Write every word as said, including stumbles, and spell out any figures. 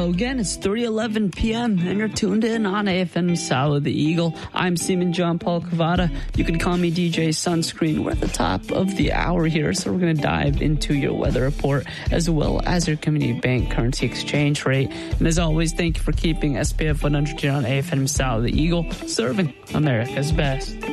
Well, again, it's three eleven p.m. and you're tuned in on A F M Sour the Eagle. I'm Seaman John Paul Cavada. You can call me D J Sunscreen. We're at the top of the hour here, so we're going to dive into your weather report as well as your community bank currency exchange rate. And as always, thank you for keeping S P F one hundred here on A F M Sour the Eagle, serving America's best.